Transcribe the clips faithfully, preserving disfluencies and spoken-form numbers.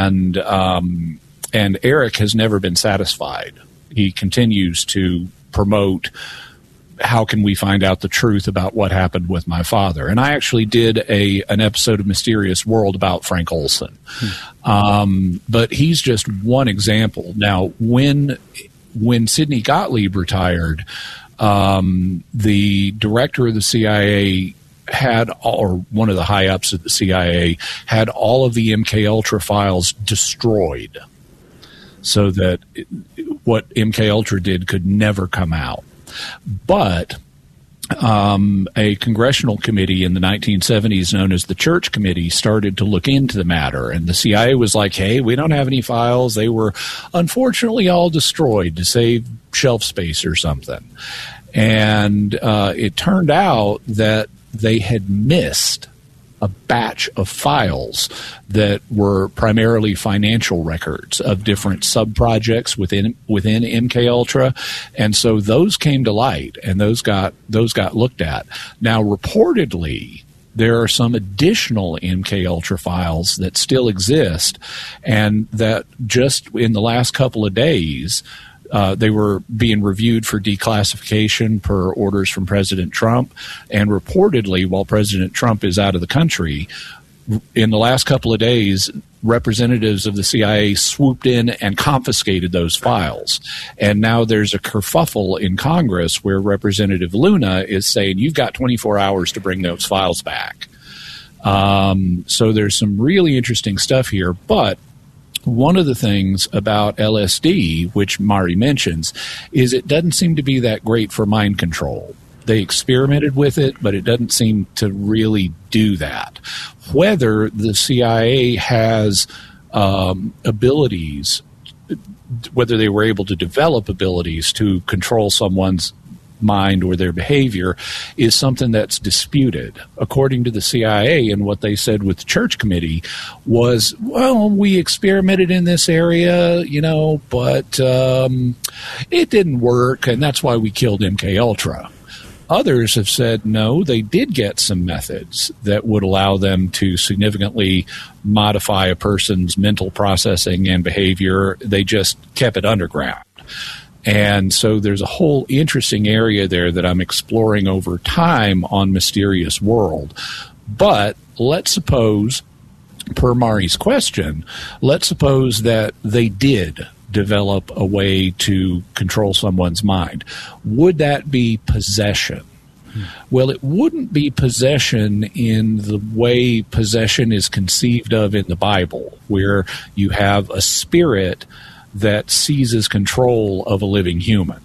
And um, and Eric has never been satisfied. He continues to promote, how can we find out the truth about what happened with my father? And I actually did a an episode of Mysterious World about Frank Olson. Hmm. Um, but he's just one example. Now, when when Sidney Gottlieb retired, um, the director of the C I A had, or one of the high-ups at the C I A, had all of the M K Ultra files destroyed so that it, what M K Ultra did could never come out. But um, a congressional committee in the nineteen seventies known as the Church Committee started to look into the matter, and the C I A was like, hey, we don't have any files. They were unfortunately all destroyed to save shelf space or something. And uh, it turned out that they had missed a batch of files that were primarily financial records of different sub-projects within within M K Ultra, and so those came to light, and those got those got looked at. Now, reportedly, there are some additional M K Ultra files that still exist, and that just in the last couple of days, Uh, they were being reviewed for declassification per orders from President Trump. And reportedly, while President Trump is out of the country, in the last couple of days, representatives of the C I A swooped in and confiscated those files. And now there's a kerfuffle in Congress where Representative Luna is saying, you've got twenty-four hours to bring those files back. Um, so there's some really interesting stuff here. But one of the things about L S D, which Mari mentions, is it doesn't seem to be that great for mind control. They experimented with it, but it doesn't seem to really do that. Whether the C I A has um, abilities, whether they were able to develop abilities to control someone's mind or their behavior, is something that's disputed. According to the C I A, and what they said with the Church Committee was, well, we experimented in this area, you know, but um, it didn't work, and that's why we killed M K Ultra. Others have said, no, they did get some methods that would allow them to significantly modify a person's mental processing and behavior. They just kept it underground. And so there's a whole interesting area there that I'm exploring over time on Mysterious World. But let's suppose, per Mari's question, let's suppose that they did develop a way to control someone's mind. Would that be possession? Hmm. Well, it wouldn't be possession in the way possession is conceived of in the Bible, where you have a spirit that seizes control of a living human.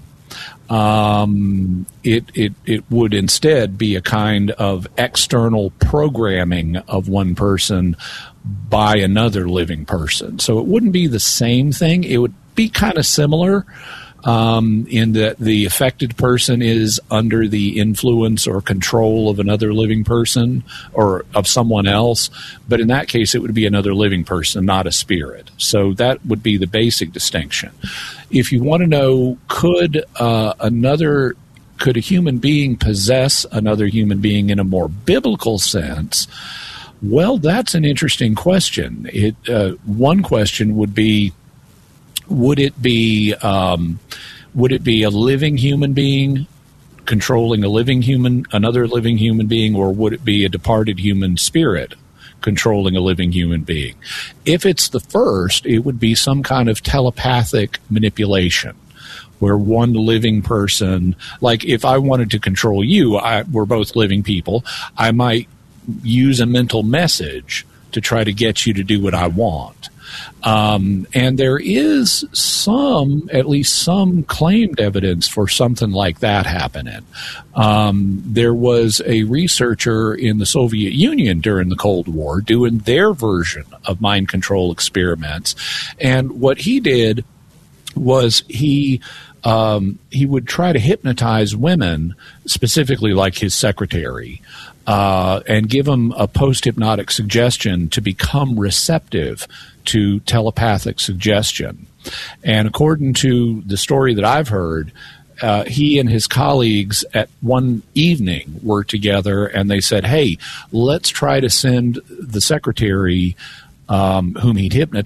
Um, it, it, it would instead be a kind of external programming of one person by another living person. So it wouldn't be the same thing. It would be kind of similar um, in that the affected person is under the influence or control of another living person or of someone else. But in that case, it would be another living person, not a spirit. So that would be the basic distinction. If you want to know, could uh, another, could a human being possess another human being in a more biblical sense? Well, that's an interesting question. It uh, one question would be, Would it be um, would it be a living human being controlling a living human, another living human being, or would it be a departed human spirit controlling a living human being? If it's the first, it would be some kind of telepathic manipulation, where one living person, like if I wanted to control you, I, we're both living people, I might use a mental message to try to get you to do what I want. Um, and there is some, at least some claimed evidence for something like that happening. Um, there was a researcher in the Soviet Union during the Cold War doing their version of mind control experiments. And what he did was he um, he would try to hypnotize women, specifically like his secretary, uh, and give them a post-hypnotic suggestion to become receptive to telepathic suggestion. And according to the story that I've heard, uh, he and his colleagues at one evening were together, and they said, hey, let's try to send the secretary um, whom he'd hypnotized